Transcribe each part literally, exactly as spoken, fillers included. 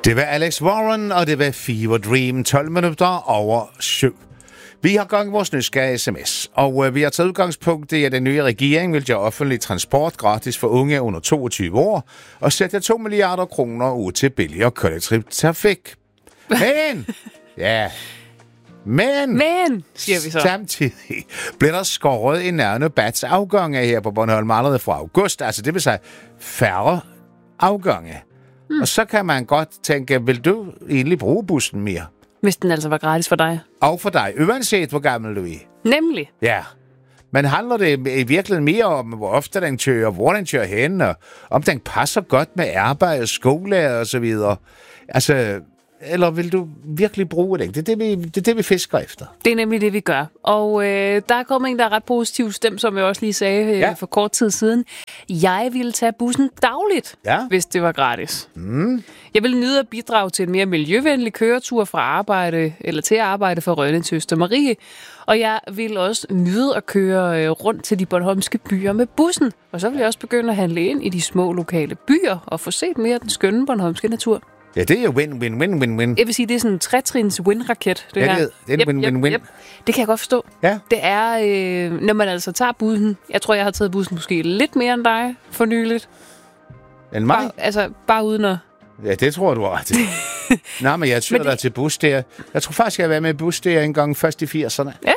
Det var Alex Warren, og det var Fever Dream, tolv minutter over syv. Vi har gang i vores nysgerrige sms, og øh, vi har taget udgangspunkt i, at den nye regering vil gøre offentlig transport gratis for unge under toogtyve år, og sætte to milliarder kroner ud til billigere kollektiv trafik. Men, ja, men, men, siger vi så. Samtidig bliver der skåret i nærmere bats afgange her på Bornholm allerede fra august, altså det vil sige færre afgange. Hmm. Og så kan man godt tænke, vil du egentlig bruge bussen mere? Hvis den altså var gratis for dig. Og for dig, uanset hvor gammel du er. Nemlig. Ja. Men handler det i virkeligheden mere om, hvor ofte den kører, hvor den kører hen, og om den passer godt med arbejde, skole og så videre? Altså, eller vil du virkelig bruge det? Det er det, vi, det, er det, vi fisker efter. Det er nemlig det, vi gør. Og øh, der er kommet en, der er ret positivt stemt, som jeg også lige sagde øh, ja. for kort tid siden. Jeg ville tage bussen dagligt, ja. hvis det var gratis. Mm. Jeg vil nyde at bidrage til en mere miljøvenlig køretur fra arbejde, eller til at arbejde for Rønne til Østermarie. Og jeg vil også nyde at køre øh, rundt til de bornholmske byer med bussen. Og så vil jeg også begynde at handle ind i de små lokale byer og få set mere af den skønne bornholmske natur. Ja, det er jo win, win, win, win, win. Jeg vil sige, det er sådan en tretrins win-raket, det ja, her. Det er en yep, win, win, win. Yep. Det kan jeg godt forstå. Ja. Det er, øh, når man altså tager bussen. Jeg tror, jeg har taget bussen måske lidt mere end dig for nyligt. End mig? Bare, altså, bare uden at... Ja, det tror du ret. Nej, men jeg tyrer dig til bus der. Jeg tror faktisk, jeg har været med i bus der en gang først i firserne. Ja.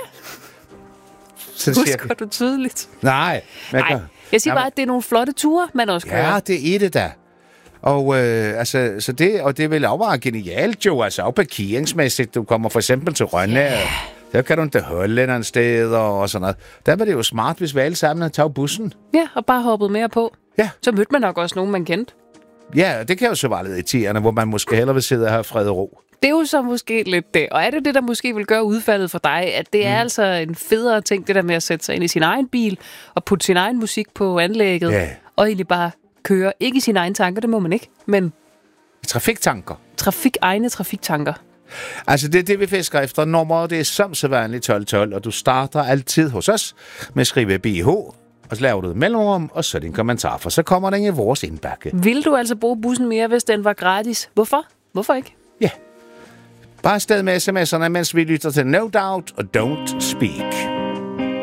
Så husker cirka. du tydeligt? Nej. Nej, jeg, jeg siger bare, at det er nogle flotte ture, man også kører. Ja, det er det da. Og øh, altså, så det, og det er vel også bare genialt jo, altså også parkeringsmæssigt. Du kommer for eksempel til Rønne, ja. Der kan du ikke holde et eller andet sted og sådan noget. Der var det jo smart, hvis vi alle sammen havde taget bussen. Ja, og bare hoppet mere på. Ja. Så mødte man nok også nogen, man kendte. Ja, det kan jo så være lidt irriterende, hvor man måske hellere vil sidde og have fred og ro. Det er jo så måske lidt det. Og er det det, der måske vil gøre udfaldet for dig, at det mm. er altså en federe ting, det der med at sætte sig ind i sin egen bil og putte sin egen musik på anlægget, ja. og egentlig bare køre, ikke i sine egne tanker, det må man ikke, men... Trafiktanker. Trafik, egne trafiktanker. Altså, det er det, vi fisker efter. Nummeret, det er som så vanligt tolv tolv, og du starter altid hos os med at skrive B H, og så laver du et mellemrum, og så din kommentar, for så kommer den i vores indbakke. Vil du altså bruge bussen mere, hvis den var gratis? Hvorfor? Hvorfor ikke? Ja. Bare afsted med sms'erne, mens vi lytter til No Doubt og Don't Speak.